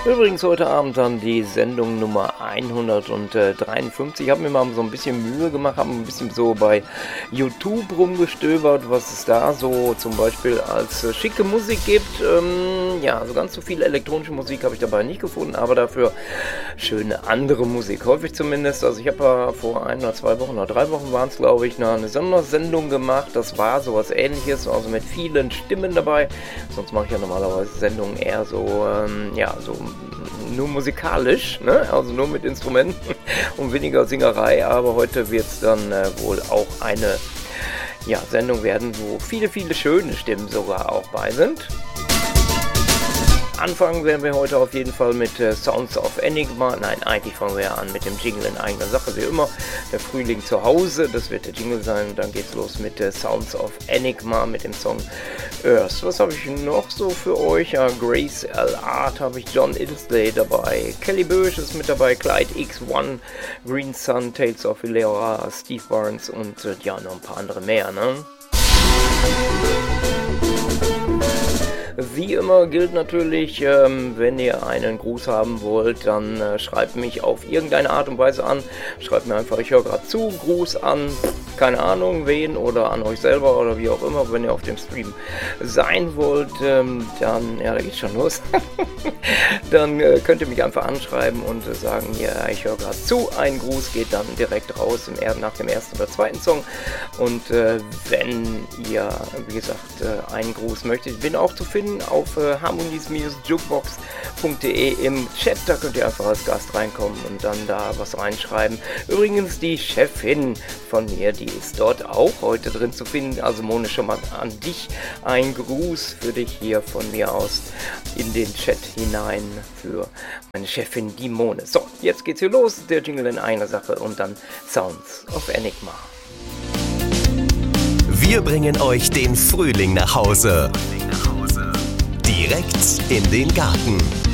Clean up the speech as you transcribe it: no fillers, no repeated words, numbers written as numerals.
Übrigens heute Abend dann die Sendung Nummer 153. Ich habe mir mal so ein bisschen Mühe gemacht, habe ein bisschen so bei YouTube rumgestöbert, was es da so zum Beispiel als schicke Musik gibt. Ja, so ganz so viel elektronische Musik habe ich dabei nicht gefunden, aber dafür schöne andere Musik, häufig zumindest. Also ich habe ja vor 1 oder 2 Wochen oder 3 Wochen waren es, glaube ich, eine Sondersendung gemacht. Das war sowas Ähnliches, also mit vielen Stimmen dabei. Sonst mache ich ja normalerweise Sendungen eher so, so nur musikalisch, ne? Also nur mit Instrumenten und weniger Singerei, aber heute wird es dann wohl auch eine Sendung werden, wo viele, viele schöne Stimmen sogar auch bei sind. Anfangen werden wir heute auf jeden Fall mit Sounds of Enigma. Nein, eigentlich fangen wir an mit dem Jingle in eigener Sache, wie immer. Der Frühling zu Hause, das wird der Jingle sein. Und dann geht's los mit Sounds of Enigma mit dem Song Earth. Was habe ich noch so für euch? Ja, Grace L. Art habe ich, John Ilsley dabei, Kelly Bush ist mit dabei, Clyde X1, Green Sun, Tales of Eleora, Steve Barnes und noch ein paar andere mehr, ne? Wie immer gilt natürlich, wenn ihr einen Gruß haben wollt, dann schreibt mich auf irgendeine Art und Weise an. Schreibt mir einfach, ich höre gerade zu, Gruß an, keine Ahnung wen oder an euch selber oder wie auch immer. Wenn ihr auf dem Stream sein wollt, dann, da geht's schon los. Dann könnt ihr mich einfach anschreiben und sagen, ja, ich höre gerade zu. Ein Gruß geht dann direkt raus nach dem ersten oder zweiten Song. Und wenn ihr, wie gesagt, einen Gruß möchtet, bin auch zu finden auf harmonies-jukebox.de im Chat, da könnt ihr einfach als Gast reinkommen und dann da was reinschreiben. Übrigens die Chefin von mir, die ist dort auch heute drin zu finden, also Mone, schon mal an dich ein Gruß für dich hier von mir aus in den Chat hinein für meine Chefin, die Mone. So, jetzt geht's hier los, der Jingle in einer Sache und dann Sounds of Enigma. Wir bringen euch den Frühling nach Hause. Direkt in den Garten.